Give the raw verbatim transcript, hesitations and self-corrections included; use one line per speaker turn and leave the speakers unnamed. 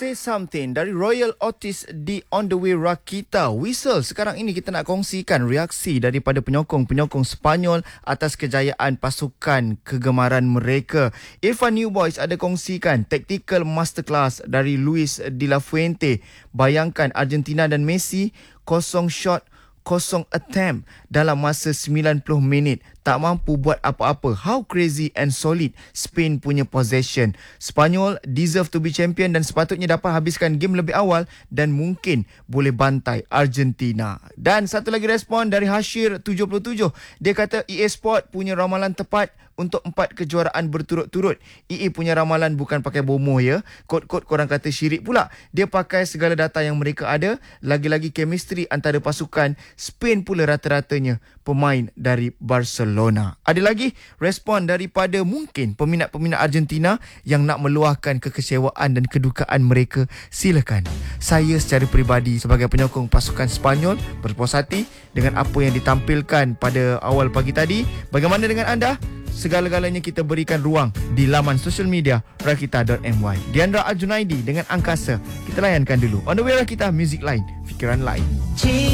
Say Something dari Royal Otis di On The Way Rakita Whistle. Sekarang ini kita nak kongsikan reaksi daripada penyokong-penyokong Sepanyol atas kejayaan pasukan kegemaran mereka. Irfan New Boys ada kongsikan tactical masterclass dari Luis de la Fuente. Bayangkan Argentina dan Messi kosong shot, kosong attempt dalam masa sembilan puluh minit. Tak mampu buat apa-apa. How crazy and solid Spain punya possession. Sepanyol deserve to be champion dan sepatutnya dapat habiskan game lebih awal dan mungkin boleh bantai Argentina. Dan satu lagi respon dari Hashir tujuh puluh tujuh. Dia kata E A Sport punya ramalan tepat untuk empat kejuaraan berturut-turut. E A punya ramalan bukan pakai bomoh ya. Kod-kod korang kata syirik pula. Dia pakai segala data yang mereka ada. Lagi-lagi chemistry antara pasukan. Spain pula rata-ratanya pemain dari Barcelona. Ada lagi respon daripada mungkin peminat-peminat Argentina yang nak meluahkan kekecewaan dan kedukaan mereka. Silakan. Saya secara peribadi sebagai penyokong pasukan Sepanyol berpuas hati dengan apa yang ditampilkan pada awal pagi tadi. Bagaimana dengan anda? Segala-galanya kita berikan ruang di laman sosial media rakita dot my. Diandra Aljunaidi dengan Angkasa. Kita layankan dulu. On The Way Rakita, music lain, fikiran lain.